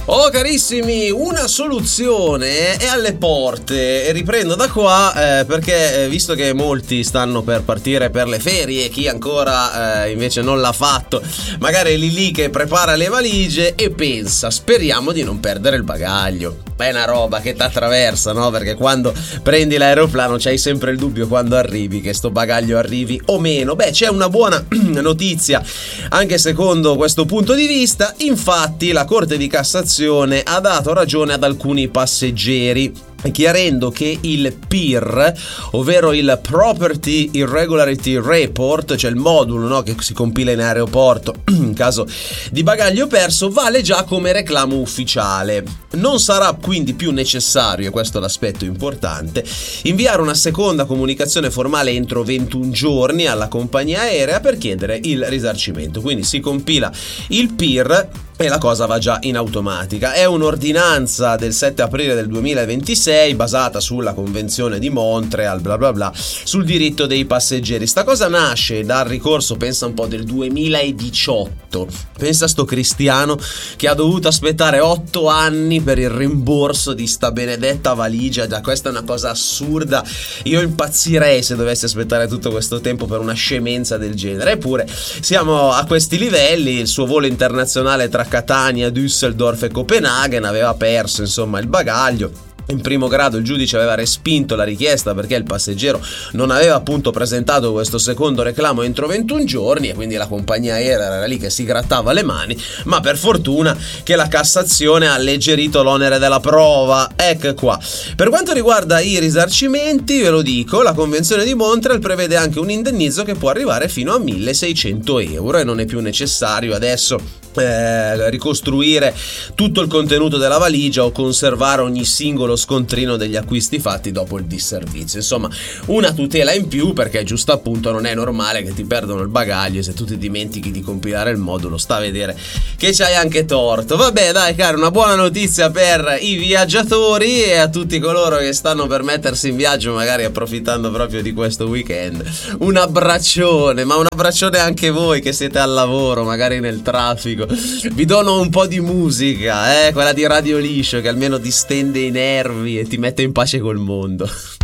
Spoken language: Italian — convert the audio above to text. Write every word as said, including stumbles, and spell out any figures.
Oh carissimi, una soluzione è alle porte e riprendo da qua eh, perché eh, visto che molti stanno per partire per le ferie, chi ancora eh, invece non l'ha fatto, magari è lì lì che prepara le valigie e pensa, speriamo di non perdere il bagaglio. È una roba che ti attraversa, no? Perché quando prendi l'aeroplano c'hai sempre il dubbio quando arrivi che sto bagaglio arrivi o meno. Beh, c'è una buona notizia anche secondo questo punto di vista. Infatti la Corte di Cassazione ha dato ragione ad alcuni passeggeri, chiarendo che il P I R, ovvero il Property Irregularity Report, cioè il modulo, no, che si compila in aeroporto in caso di bagaglio perso, vale già come reclamo ufficiale. Non sarà quindi più necessario, e questo è l'aspetto importante, inviare una seconda comunicazione formale entro ventuno giorni alla compagnia aerea per chiedere il risarcimento. Quindi si compila il P I R e la cosa va già in automatica. È un'ordinanza del sette aprile del duemilaventisei basata sulla convenzione di Montreal, bla bla bla, sul diritto dei passeggeri. Sta cosa nasce dal ricorso, pensa un po', del duemiladiciotto. Pensa a sto cristiano che ha dovuto aspettare otto anni per il rimborso di sta benedetta valigia. Già questa è una cosa assurda. Io impazzirei se dovessi aspettare tutto questo tempo per una scemenza del genere. Eppure siamo a questi livelli. Il suo volo internazionale tra Catania, Düsseldorf e Copenaghen aveva perso insomma il bagaglio. In primo grado il giudice aveva respinto la richiesta perché il passeggero non aveva appunto presentato questo secondo reclamo entro ventuno giorni e quindi la compagnia aerea era lì che si grattava le mani, ma per fortuna che la Cassazione ha alleggerito l'onere della prova. Ecco qua. Per quanto riguarda i risarcimenti, ve lo dico, la Convenzione di Montreal prevede anche un indennizzo che può arrivare fino a milleseicento euro e non è più necessario adesso Eh, ricostruire tutto il contenuto della valigia o conservare ogni singolo scontrino degli acquisti fatti dopo il disservizio. Insomma, una tutela in più, perché giusto appunto non è normale che ti perdono il bagaglio e se tu ti dimentichi di compilare il modulo sta a vedere che c'hai anche torto. Vabbè dai caro, una buona notizia per i viaggiatori e a tutti coloro che stanno per mettersi in viaggio, magari approfittando proprio di questo weekend. Un abbraccione, ma un abbraccione anche voi che siete al lavoro, magari nel traffico. Vi dono un po' di musica, eh? Quella di Radio Liscio che almeno distende i nervi e ti mette in pace col mondo.